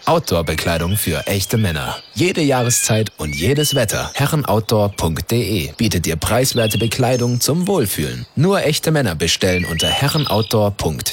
Outdoor-Bekleidung für echte Männer. Jede Jahreszeit und jedes Wetter. herrenoutdoor.de bietet dir preiswerte Bekleidung zum Wohlfühlen. Nur echte Männer bestellen unter herrenoutdoor.de.